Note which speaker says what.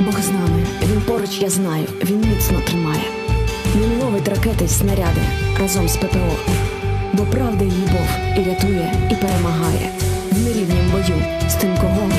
Speaker 1: Бог з нами, він поруч, я знаю, він міцно тримає. Він ловить ракети й снаряди разом з ППО. Бо правда й любов і рятує, і перемагає в нерівнім бою з тим, кого